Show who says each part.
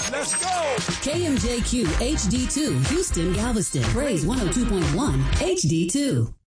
Speaker 1: Let's go.
Speaker 2: KMJQ HD2, Houston, Galveston. Praise 102.1 HD2.